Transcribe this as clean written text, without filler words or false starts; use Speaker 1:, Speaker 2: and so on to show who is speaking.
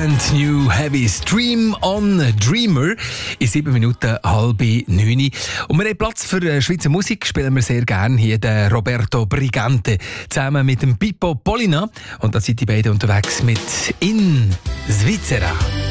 Speaker 1: Brand New Heavy Stream on Dreamer in 7 Minuten 8:30. Und wir haben Platz für Schweizer Musik, spielen wir sehr gerne hier den Roberto Brigante zusammen mit dem Pippo Polina. Und da sind die beiden unterwegs mit In Svizzera.